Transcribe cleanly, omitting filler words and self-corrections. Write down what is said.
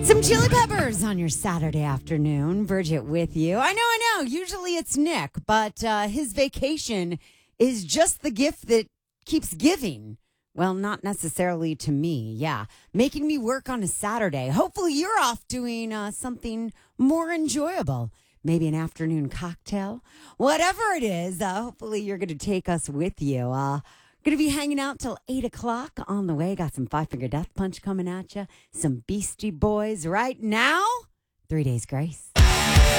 Some Chili Peppers on your Saturday afternoon. Bridget with you. I know. Usually it's Nick, but his vacation is just the gift that keeps giving. Well, not necessarily to me. Yeah. Making me work on a Saturday. Hopefully you're off doing something more enjoyable. Maybe an afternoon cocktail. Whatever it is, hopefully you're going to take us with you. Going to be hanging out till 8 o'clock on the way. Got some Five Finger Death Punch coming at you. Some Beastie Boys right now. 3 Days Grace.